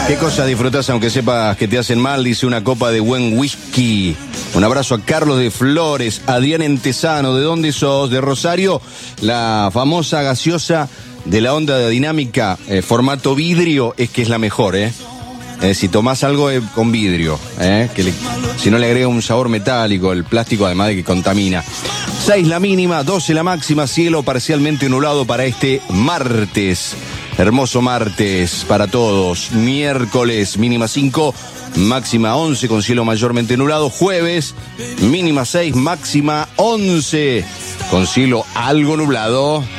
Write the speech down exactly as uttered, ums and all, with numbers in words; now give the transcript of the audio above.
¿Qué cosas disfrutás aunque sepas que te hacen mal? Dice una copa de buen whisky. Un abrazo a Carlos de Flores, Adrián Entesano. ¿De dónde sos? De Rosario. La famosa gaseosa de la onda dinámica, eh, formato vidrio, es que es la mejor, ¿eh? Eh, si tomás algo eh, con vidrio, eh, que le, si no le agrega un sabor metálico, el plástico además de que contamina. seis la mínima, doce la máxima, cielo parcialmente nublado para este martes. Hermoso martes para todos. Miércoles, mínima cinco, máxima once con cielo mayormente nublado. Jueves, mínima seis, máxima once con cielo algo nublado.